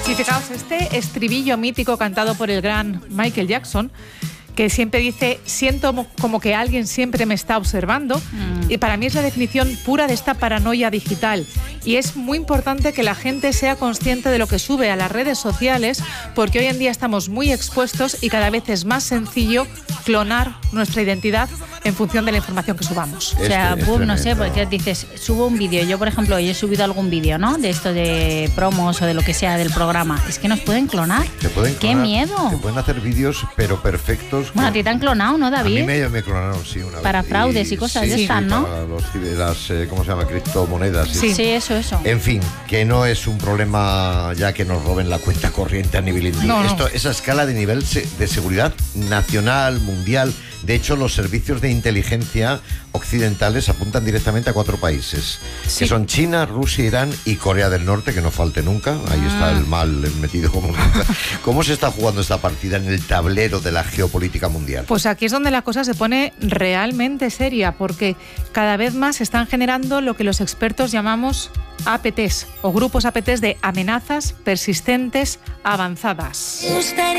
Y fijaos, este estribillo mítico cantado por el gran Michael Jackson, que siempre dice, siento como que alguien siempre me está observando, y para mí es la definición pura de esta paranoia digital. Y es muy importante que la gente sea consciente de lo que sube a las redes sociales, porque hoy en día estamos muy expuestos y cada vez es más sencillo clonar nuestra identidad en función de la información que subamos. O sea, no sé, porque dices, subo un vídeo. Yo, por ejemplo, hoy he subido algún vídeo, ¿no? De esto de promos o de lo que sea del programa. Es que nos pueden clonar. Te pueden ¡Qué clonar, miedo! Te pueden hacer vídeos, pero perfectos. Bueno, a ti te han clonado, ¿no, David? A mí me clonaron, sí, una vez. Para fraudes y cosas de estas, ¿no? Para las, ¿cómo se llama? Criptomonedas. Sí, eso. En fin, que no es un problema ya que nos roben la cuenta corriente a nivel individual. No. Esa escala de nivel de seguridad nacional, mundial. De hecho, los servicios de inteligencia occidentales apuntan directamente a 4 países, que son China, Rusia, Irán y Corea del Norte, que no falte nunca. Ahí está el mal metido como nunca. ¿Cómo se está jugando esta partida en el tablero de la geopolítica mundial? Pues aquí es donde la cosa se pone realmente seria, porque cada vez más se están generando lo que los expertos llamamos APTs, o grupos APTs de amenazas persistentes avanzadas.